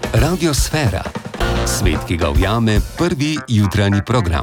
Radiosfera. Svet, ki ga ujame prvi jutranji program.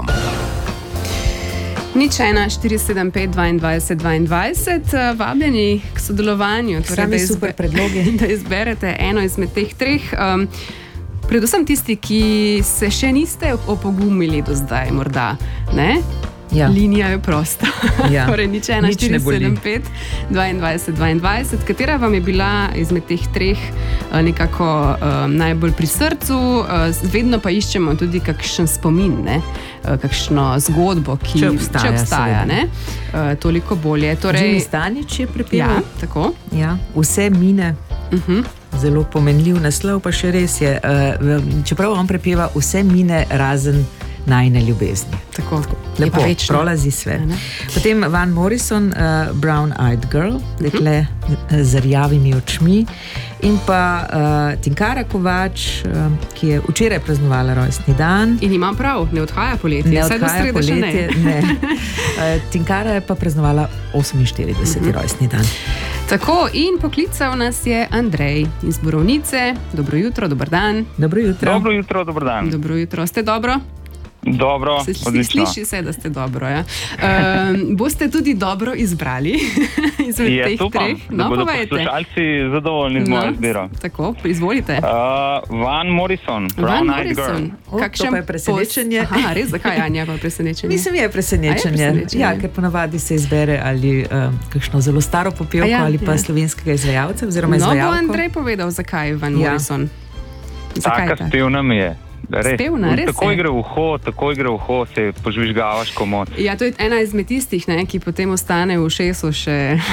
Nič 1, 475, 22, 22, vabljeni k sodelovanju. Torej, super predlogi. Da izberete eno izmed teh treh. Predvsem tisti, ki se še niste opogumili do zdaj, morda, ne? Ja. Linija je prosta. Ja. Torej, nič 1, 475, 22, 22. Katera vam je bila izmed teh treh nekako najbolj pri srcu? Vedno pa iščemo tudi kakšen spomin, ne? Kakšno zgodbo, ki če obstaja ne? Toliko bolje. Torej, Jimmy Stanič je prepeval. Ja, tako. Ja. Vse mine. Zelo pomenljiv naslov, pa še res je. Čeprav on prepeva vse mine razen najne ljubezni. Tako. Lepo, prolazi svet. Potem Van Morrison, Brown Eyed Girl, dekle z rjavimi očmi. In pa Tinkara Kovač, ki je včeraj praznovala rojstni dan. In ima prav, ne odhaja poletje. Ne odhaja poletje, ne. Tinkara je pa praznovala 48. rojstni dan. Tako, in poklical nas je Andrej iz Borovnice. Dobro jutro, dober dan. Dobro jutro. Dobro jutro, dober dan. Dobro jutro, ste dobro? Dobro, odlično. Sliši se, da ste dobro, ja. Boste tudi dobro izbrali izmed teh treh? Da bodo poslušalci zadovoljni z mojo izbiro. Tako, izvolite. Van Morrison, Brown Eyed Girl. To pa je presenečenje. Aha, res, zakaj Anja pa presenečenje? Mislim, je presenečenje. Ja, ker ponavadi se izbere ali kakšno zelo staro popevko ali pa slovenskega izvajalca oziroma izvajalko. No, bo Andrej povedal, zakaj Van Morrison. Taka spevna mi je. Spevna, res tako igre v uho, se požvižgavaš komot. Ja, to je ena izmed tistih, ne, ki potem ostane v ušesu še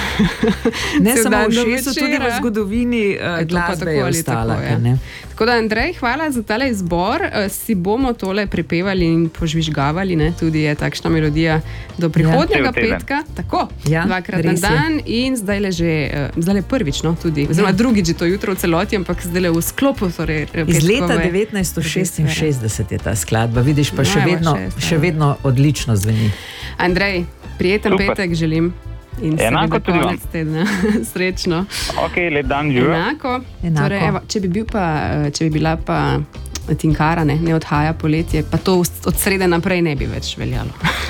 ne samo v ušesu, tudi v zgodovini glasbe je ostala. Tako da, Andrej, hvala za tale izbor. Si bomo tole prepevali in požvižgavali, ne? Tudi je takšna melodija do prihodnjega petka. Tako, dvakrat na dan in zdajle prvič, no, tudi. Oziroma drugič je to jutro v celoti, ampak zdajle v sklopu. Iz leta 1966 je ta skladba. Vidiš, pa še vedno odlično zveni. Andrej, prijeten petek želim. In enako tudi vam. Srečno. Ok, lep dan, živo. Enako. Torej, evo, če bi bila pa Tinkara, ne odhaja poletje, pa to od srede naprej ne bi več veljalo.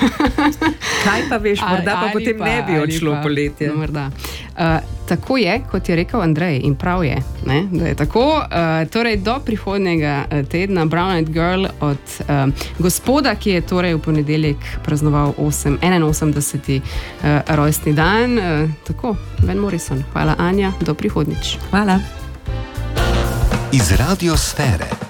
Kaj pa veš, morda pa potem ne bi odšlo poletje. No, morda. Tako je, kot je rekel Andrej, in prav je, ne, da je tako. Torej, do prihodnjega tedna Brown Eyed Girl od gospoda, ki je torej v ponedeljek praznoval 81. rojstni dan. Tako, Van Morrison. Hvala, Anja, do prihodnjič. Hvala. Iz Radiosfere.